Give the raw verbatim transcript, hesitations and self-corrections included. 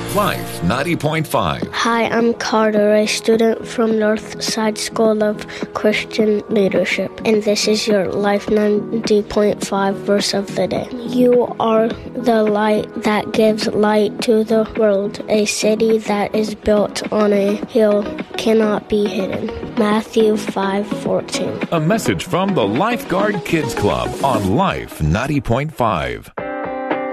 Life ninety point five. Hi, I'm Carter, a student from Northside School of Christian Leadership, and this is your Life ninety point five verse of the day. You are the light that gives light to the world. A city that is built on a hill cannot be hidden. Matthew five fourteen. A message from the Lifeguard Kids Club on Life ninety point five.